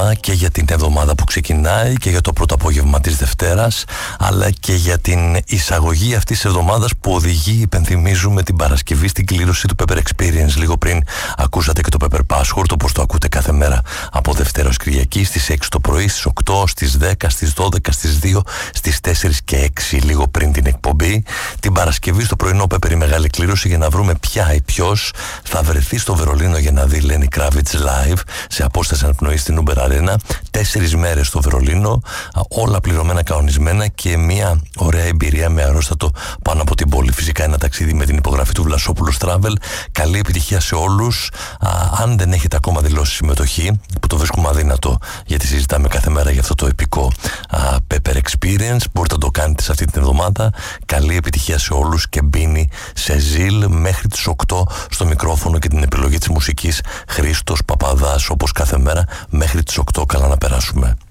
μέρα και για την εβδομάδα που ξεκινάει και για το πρώτο απόγευμα της Δευτέρας, αλλά και για την εισαγωγή αυτής της εβδομάδας που οδηγεί, υπενθυμίζουμε, την Παρασκευή στην κλήρωση του Pepper Experience. Λίγο πριν ακούσατε και το Pepper Password, όπως το ακούτε κάθε μέρα από Δευτέρα ως Κυριακή, στις 6 το πρωί, στις 8, στις 10, στις 12, στις 2, στις 4 και 6 λίγο πριν την εκπομπή. Την Παρασκευή στο πρωινό Pepper η μεγάλη κλήρωση για να βρούμε ποια ή ποιος θα βρεθεί στο Βερολίνο για να δει Lenny Kravitz live σε απόσταση αναπνοή στην Uber Arena. 4 μέρες στο Βερολίνο, όλα πληρωμένα, κανονισμένα και μια ωραία εμπειρία με αερόστατο πάνω από την πόλη. Φυσικά ένα ταξίδι με την υπογραφή του Βλασόπουλος Travel. Καλή επιτυχία σε όλους. Αν δεν έχετε ακόμα δηλώσει συμμετοχή, που το βρίσκουμε αδύνατο γιατί συζητάμε κάθε μέρα για αυτό το επικό Pepper Experience, μπορείτε να το κάνετε σε αυτή την εβδομάδα. Καλή επιτυχία σε όλους και μπίνει σε ζήλ μέχρι τις 8 στο μικρόφωνο και την επιλογή της μουσικής Χρήστος Παπαδάς, όπως κάθε μέρα μέχρι τις 8. Καλά να περάσουμε.